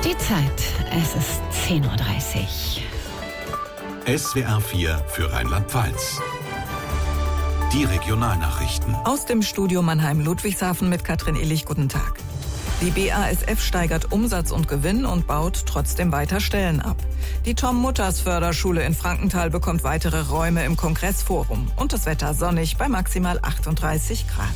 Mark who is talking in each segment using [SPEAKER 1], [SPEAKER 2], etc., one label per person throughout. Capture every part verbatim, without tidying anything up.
[SPEAKER 1] Die Zeit, es ist zehn Uhr dreißig.
[SPEAKER 2] S W R vier für Rheinland-Pfalz. Die Regionalnachrichten.
[SPEAKER 3] Aus dem Studio Mannheim-Ludwigshafen mit Katrin Illich. Guten Tag. Die B A S F steigert Umsatz und Gewinn und baut trotzdem weiter Stellen ab. Die Tom-Mutters-Förderschule in Frankenthal bekommt weitere Räume im Kongressforum. Und das Wetter sonnig bei maximal achtunddreißig Grad.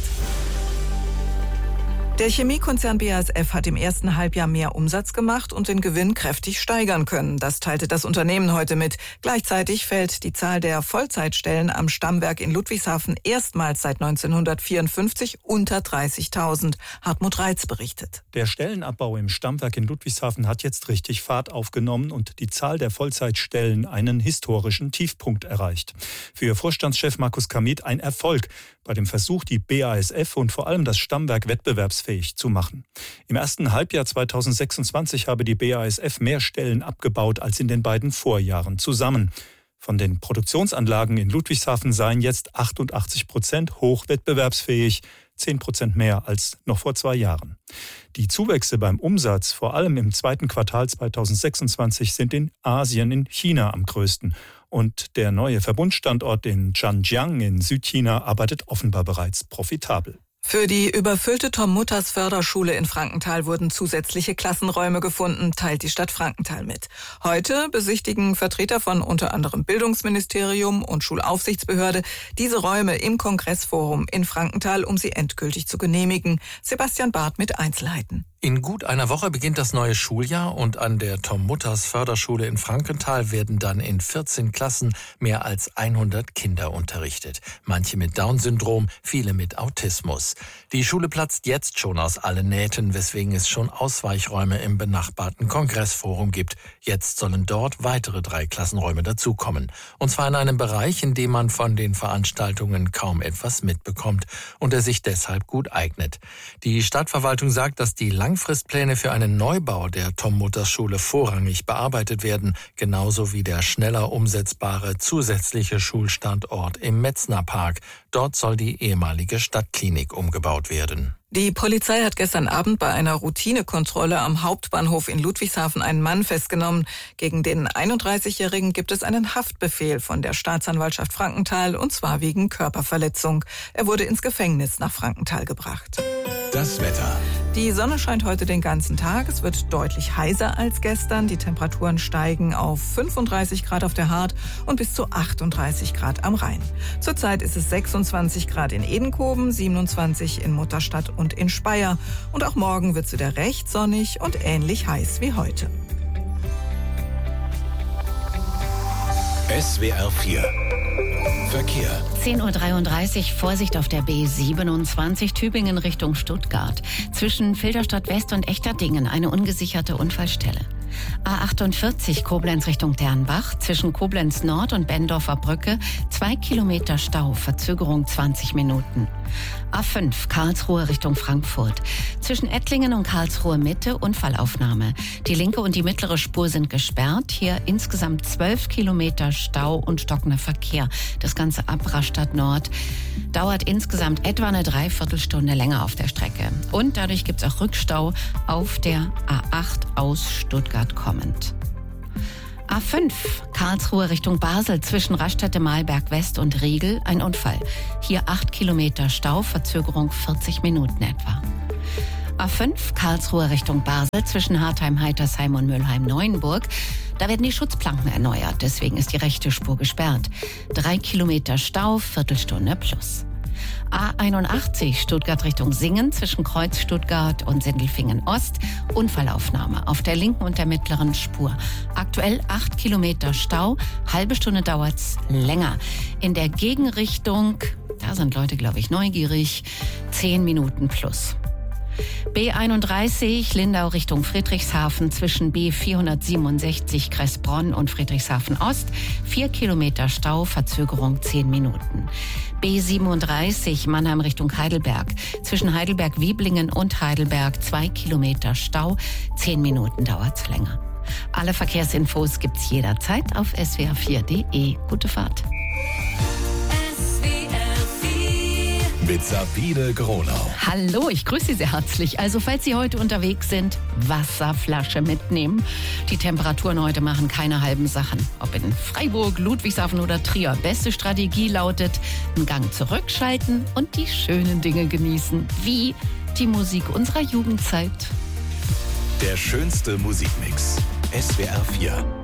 [SPEAKER 3] Der Chemiekonzern B A S F hat im ersten Halbjahr mehr Umsatz gemacht und den Gewinn kräftig steigern können. Das teilte das Unternehmen heute mit. Gleichzeitig fällt die Zahl der Vollzeitstellen am Stammwerk in Ludwigshafen erstmals seit neunzehnhundertvierundfünfzig unter dreißigtausend. Hartmut Reitz berichtet.
[SPEAKER 4] Der Stellenabbau im Stammwerk in Ludwigshafen hat jetzt richtig Fahrt aufgenommen und die Zahl der Vollzeitstellen einen historischen Tiefpunkt erreicht. Für Vorstandschef Markus Kamit ein Erfolg bei dem Versuch, die B A S F und vor allem das Stammwerk wettbewerbsfähig zu machen. Im ersten Halbjahr zweitausendsechsundzwanzig habe die B A S F mehr Stellen abgebaut als in den beiden Vorjahren zusammen. Von den Produktionsanlagen in Ludwigshafen seien jetzt achtundachtzig Prozent hochwettbewerbsfähig, zehn Prozent mehr als noch vor zwei Jahren. Die Zuwächse beim Umsatz, vor allem im zweiten Quartal zweitausendsechsundzwanzig, sind in Asien, in China am größten. Und der neue Verbundstandort in Zhanjiang in Südchina arbeitet offenbar bereits profitabel.
[SPEAKER 3] Für die überfüllte Tom-Mutters-Förderschule in Frankenthal wurden zusätzliche Klassenräume gefunden, teilt die Stadt Frankenthal mit. Heute besichtigen Vertreter von unter anderem Bildungsministerium und Schulaufsichtsbehörde diese Räume im Kongressforum in Frankenthal, um sie endgültig zu genehmigen. Sebastian Barth mit Einzelheiten.
[SPEAKER 5] In gut einer Woche beginnt das neue Schuljahr und an der Tom-Mutters-Förderschule in Frankenthal werden dann in vierzehn Klassen mehr als hundert Kinder unterrichtet. Manche mit Down-Syndrom, viele mit Autismus. Die Schule platzt jetzt schon aus allen Nähten, weswegen es schon Ausweichräume im benachbarten Kongressforum gibt. Jetzt sollen dort weitere drei Klassenräume dazukommen. Und zwar in einem Bereich, in dem man von den Veranstaltungen kaum etwas mitbekommt und der sich deshalb gut eignet. Die Stadtverwaltung sagt, dass die Langfristpläne für einen Neubau der Tom-Mutters-Schule vorrangig bearbeitet werden, genauso wie der schneller umsetzbare zusätzliche Schulstandort im Metznerpark. Dort soll die ehemalige Stadtklinik umgebaut werden.
[SPEAKER 3] Die Polizei hat gestern Abend bei einer Routinekontrolle am Hauptbahnhof in Ludwigshafen einen Mann festgenommen. Gegen den einunddreißigjährigen gibt es einen Haftbefehl von der Staatsanwaltschaft Frankenthal, und zwar wegen Körperverletzung. Er wurde ins Gefängnis nach Frankenthal gebracht.
[SPEAKER 2] Das Wetter.
[SPEAKER 3] Die Sonne scheint heute den ganzen Tag. Es wird deutlich heißer als gestern. Die Temperaturen steigen auf fünfunddreißig Grad auf der Haardt und bis zu achtunddreißig Grad am Rhein. Zurzeit ist es sechsundzwanzig Grad in Edenkoben, siebenundzwanzig in Mutterstadt und in Speyer. Und auch morgen wird es wieder recht sonnig und ähnlich heiß wie heute.
[SPEAKER 2] S W R vier Verkehr.
[SPEAKER 1] zehn Uhr dreiunddreißig, Vorsicht auf der B siebenundzwanzig, Tübingen Richtung Stuttgart. Zwischen Filderstadt West und Echterdingen eine ungesicherte Unfallstelle. A achtundvierzig, Koblenz Richtung Dernbach, zwischen Koblenz Nord und Bendorfer Brücke, zwei Kilometer Stau, Verzögerung zwanzig Minuten. A fünf, Karlsruhe Richtung Frankfurt, zwischen Ettlingen und Karlsruhe Mitte, Unfallaufnahme. Die linke und die mittlere Spur sind gesperrt, hier insgesamt zwölf Kilometer Stau und stockender Verkehr. Das Ganze ab Rastatt Nord dauert insgesamt etwa eine Dreiviertelstunde länger auf der Strecke. Und dadurch gibt es auch Rückstau auf der A acht aus Stuttgart kommend. A fünf, Karlsruhe Richtung Basel, zwischen Raststätte Mahlberg West und Riegel, ein Unfall. Hier acht Kilometer Stau, Verzögerung vierzig Minuten etwa. A fünf, Karlsruhe Richtung Basel, zwischen Hartheim-Heitersheim und Mülheim-Neuenburg. Da werden die Schutzplanken erneuert, deswegen ist die rechte Spur gesperrt. Drei Kilometer Stau, Viertelstunde plus. A einundachtzig, Stuttgart Richtung Singen, zwischen Kreuz Stuttgart und Sindelfingen Ost, Unfallaufnahme auf der linken und der mittleren Spur. Aktuell acht Kilometer Stau, halbe Stunde dauert's länger. In der Gegenrichtung, da sind Leute, glaube ich, neugierig, zehn Minuten plus. B einunddreißig, Lindau Richtung Friedrichshafen, zwischen B vierhundertsiebenundsechzig Kressbronn und Friedrichshafen Ost, vier Kilometer Stau, Verzögerung zehn Minuten. B siebenunddreißig, Mannheim Richtung Heidelberg, zwischen Heidelberg-Wieblingen und Heidelberg, zwei Kilometer Stau, zehn Minuten dauert's länger. Alle Verkehrsinfos gibt's jederzeit auf s w r vier punkt d e. Gute Fahrt.
[SPEAKER 2] mit Sabine Gronau.
[SPEAKER 1] Hallo, ich grüße Sie sehr herzlich. Also falls Sie heute unterwegs sind, Wasserflasche mitnehmen. Die Temperaturen heute machen keine halben Sachen. Ob in Freiburg, Ludwigshafen oder Trier. Beste Strategie lautet, einen Gang zurückschalten und die schönen Dinge genießen. Wie die Musik unserer Jugendzeit.
[SPEAKER 2] Der schönste Musikmix. S W R vier.